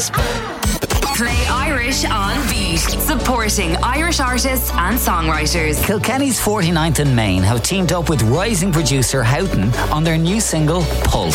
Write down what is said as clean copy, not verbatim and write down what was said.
Play Irish on Beat, supporting Irish artists and songwriters. Kilkenny's 49th and Main have teamed up with rising producer Houghton on their new single, Pulse.